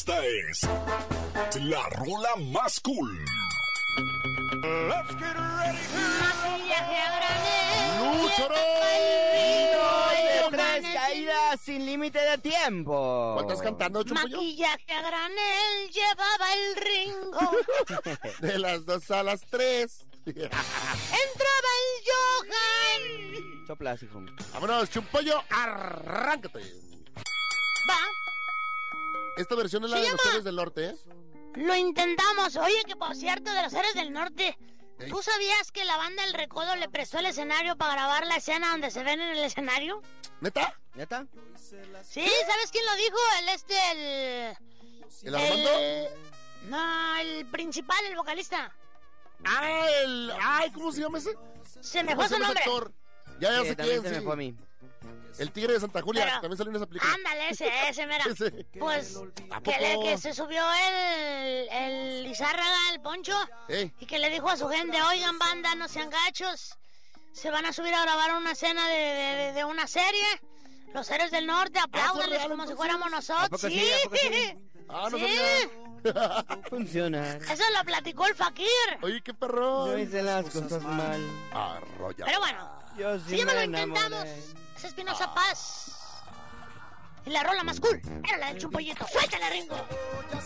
Esta es la rola más cool. Let's get ready. Maquillaje a granel. ¡Luchero! De 3 caídas sin límite de tiempo. ¿Cuál estás cantando, Chumpollo? Maquillaje a granel llevaba el Ringo. De las 2 a las 3. Entraba el Johan. Soplas, hijo. Vámonos, Chumpollo, arráncate. Va, Esta versión es la Se de los llama- Héroes del Norte, ¿eh? lo intentamos. Oye, que por cierto, de los Héroes del Norte, Ey. ¿tú sabías que la banda El Recodo le prestó el escenario para grabar la escena donde se ven en el escenario? ¿Neta? ¿Neta? Sí, ¿sabes quién lo dijo? ¿El Armando? No, el principal, el vocalista. Ay, ¿cómo se llama ese? Se me ¿Cómo fue se su llama ese nombre. actor? Ya Sí, sé también quién, se me sí. fue a mí. El Tigre de Santa Julia, Pero- también salió en esa película. Ándale, ese, mira. Ese. Pues, ¿A que, poco? que se subió el Izárraga, el Poncho, Ey. y que le dijo a su gente, oigan, banda, no sean gachos, se van a subir a grabar una escena de una serie, Los Héroes del Norte, apláudanles real, como si entonces? fuéramos ¿A nosotros. poco sí? ¿A poco sí? Ah, no Sí. sabía. Funciona. Eso lo platicó el Fakir. Oye, qué perro. Yo hice las cosas mal. Arrolla. Pero bueno, Yo sí si ya me lo me intentamos, enamoré. es Espinosa Paz. Y la rola más cool era la del Chumpollito. ¡Suéltale, Ringo!